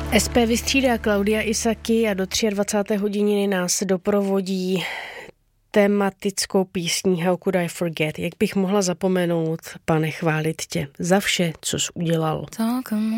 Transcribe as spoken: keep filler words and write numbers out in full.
S P vystřídá Klaudia Isaky a do dvacáté třetí hodiny nás doprovodí tematickou písní How Could I Forget? Jak bych mohla zapomenout, Pane, chválit tě za vše, co jsi udělal.